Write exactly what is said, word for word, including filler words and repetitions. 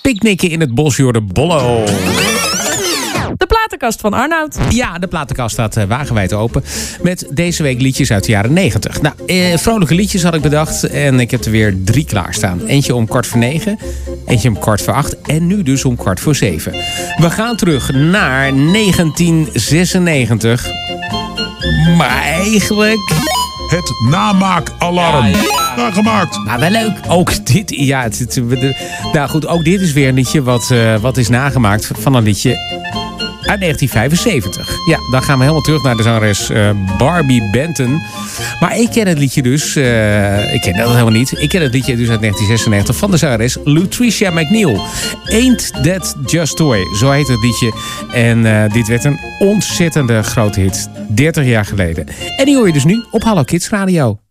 Picknicken in het bos, Jorde Bollo. De platenkast van Arnoud. Ja, de platenkast staat uh, wagenwijd open. Met deze week liedjes uit de jaren negentig. Nou, eh, vrolijke liedjes had ik bedacht. En ik heb er weer drie klaarstaan. Eentje om kwart voor negen. Eentje om kwart voor acht. En nu dus om kwart voor zeven. We gaan terug naar negentien zesennegentig. Maar eigenlijk... Het namaakalarm. Ja, ja. Nagemaakt. Maar wel leuk. Ook dit, ja, het, het, het, nou goed, ook dit is weer een liedje wat, uh, wat is nagemaakt van een liedje uit negentien vijfenzeventig. Ja, dan gaan we helemaal terug naar de zangeres uh, Barbie Benton. Maar ik ken het liedje dus, uh, ik ken dat helemaal niet. Ik ken het liedje dus uit negentien zesennegentig van de zangeres Lutricia McNeil. Ain't That Just The Way, zo heet het liedje. En uh, dit werd een ontzettende grote hit, dertig jaar geleden. En die hoor je dus nu op Hallo Kids Radio.